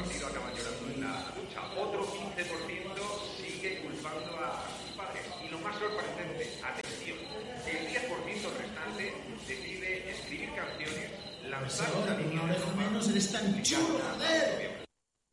partido acaban llorando en la ducha. Otro 15% sigue culpando a sus padres. Y lo más sorprendente, atención, el 10% restante decide escribir canciones, lanzar una línea de menos eres tan chulo, joder.